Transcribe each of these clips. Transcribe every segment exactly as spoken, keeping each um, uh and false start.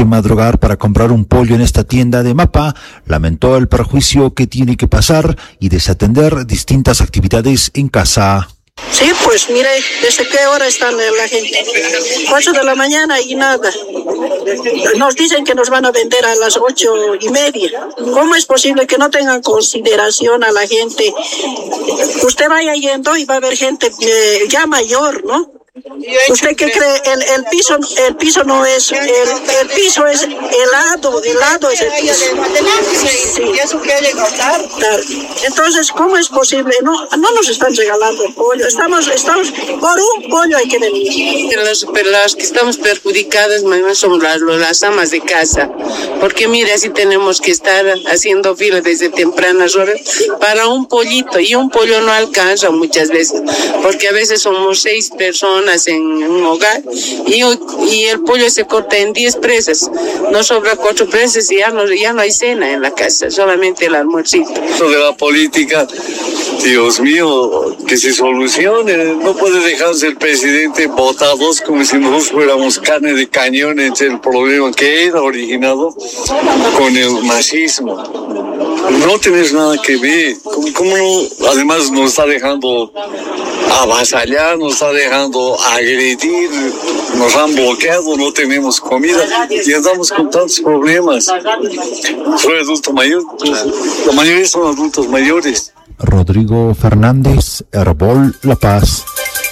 que madrugar para comprar un pollo en esta tienda de Mapa, lamentó el perjuicio que tiene que pasar y desatender distintas actividades en casa. Sí, pues mire, ¿desde qué hora están la gente? ocho de la mañana y nada. Nos dicen que nos van a vender a las ocho y media. ¿Cómo es posible que no tengan consideración a la gente? Usted vaya yendo y va a ver gente eh, ya mayor, ¿no? ¿Usted qué cree? El, el piso el piso no es, el, el piso es helado, helado es el piso. Sí. Entonces, ¿cómo es posible? No, no nos están regalando el pollo. Estamos, estamos, por un pollo hay que venir. Las, las que estamos perjudicadas, mamá, son las, las amas de casa. Porque mire, así tenemos que estar haciendo fila desde tempranas horas para un pollito. Y un pollo no alcanza muchas veces. Porque a veces somos seis personas en un hogar y, y el pollo se corta en diez presas, no sobra cuatro presas y ya no, ya no hay cena en la casa, solamente el almuercito. Esto de la política, Dios mío, que se solucione. No puede dejarse el presidente botados como si nosotros fuéramos carne de cañón entre el problema que era originado con el masismo. No tenés nada que ver. ¿Cómo, cómo no? Además nos está dejando avasallar, nos está dejando agredir, nos han bloqueado, no tenemos comida y andamos con tantos problemas. Soy adulto mayor, la mayoría son adultos mayores. Rodrigo Fernández, Herbol La Paz.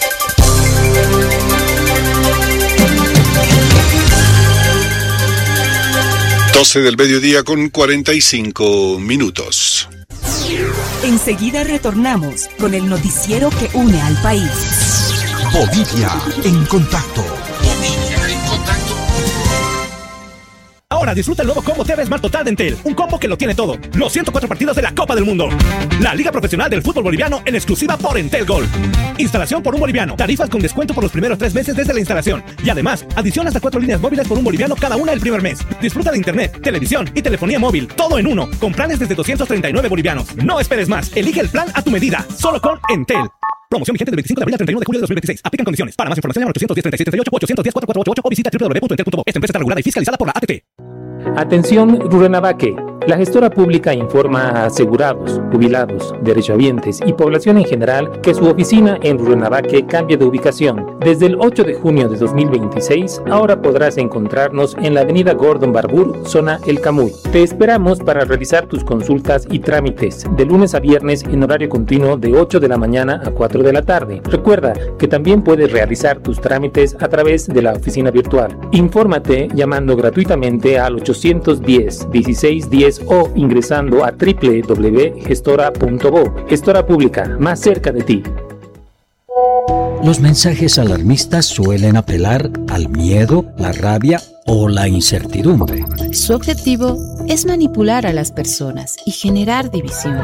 doce del mediodía con cuarenta y cinco minutos. Enseguida retornamos con el noticiero que une al país. Bolivia en contacto. Bolivia en contacto. Ahora disfruta el nuevo combo T V Smart Total de Entel, un combo que lo tiene todo. Los ciento cuatro partidos de la Copa del Mundo. La Liga Profesional del Fútbol Boliviano en exclusiva por Entel Gold. Instalación por un boliviano. Tarifas con descuento por los primeros tres meses desde la instalación. Y además, adición hasta cuatro líneas móviles por un boliviano cada una el primer mes. Disfruta de internet, televisión y telefonía móvil, todo en uno, con planes desde doscientos treinta y nueve bolivianos. No esperes más. Elige el plan a tu medida, solo con Entel. Promoción vigente del veinticinco de abril al treinta y uno de julio de dos mil veintiséis. Aplican condiciones. Para más información, llama al ochocientos diez, treinta y siete, treinta y ocho, ochocientos diez, cuarenta y cuatro ocho ocho o visita doble u doble u doble u punto entel punto bo. Esta empresa está regulada y fiscalizada por la A T T. Atención Rurrenabaque. La gestora pública informa a asegurados, jubilados, derechohabientes y población en general que su oficina en Rurrenabaque cambia de ubicación. Desde el ocho de junio de dos mil veintiséis, ahora podrás encontrarnos en la avenida Gordon Barbour, zona El Camuy. Te esperamos para realizar tus consultas y trámites de lunes a viernes en horario continuo de ocho de la mañana a cuatro de la tarde. Recuerda que también puedes realizar tus trámites a través de la oficina virtual. Infórmate llamando gratuitamente al ochocientos diez, dieciséis diez o ingresando a doble u doble u doble u punto gestora punto bo. Gestora Pública, más cerca de ti. Los mensajes alarmistas suelen apelar al miedo, la rabia o la incertidumbre. Su objetivo es manipular a las personas y generar división.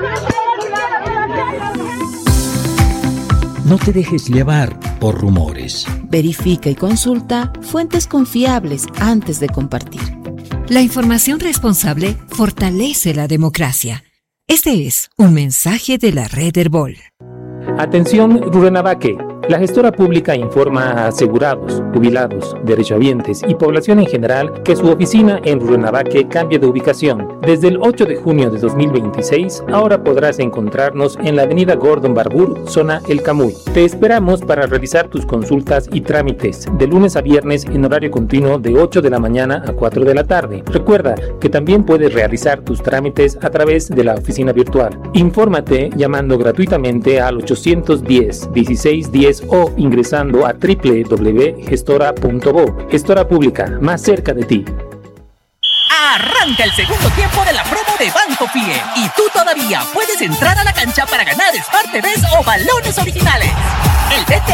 No te dejes llevar por rumores. Verifica y consulta fuentes confiables antes de compartir. La información responsable fortalece la democracia. Este es un mensaje de la red Herbol. Atención Rurrenabaque. La gestora pública informa a asegurados, jubilados, derechohabientes y población en general que su oficina en Rurrenabaque cambia de ubicación. Desde el ocho de junio de dos mil veintiséis, ahora podrás encontrarnos en la avenida Gordon Barbour, zona El Camuy. Te esperamos para realizar tus consultas y trámites de lunes a viernes en horario continuo de ocho de la mañana a cuatro de la tarde. Recuerda que también puedes realizar tus trámites a través de la oficina virtual. Infórmate llamando gratuitamente al ochocientos diez, dieciséis diez o ingresando a doble u doble u doble u punto gestora punto bo. Gestora Pública, más cerca de ti. Arranca el segundo tiempo de la promo de Banco Fie y tú todavía puedes entrar a la cancha para ganar Smart T Vs o balones originales. El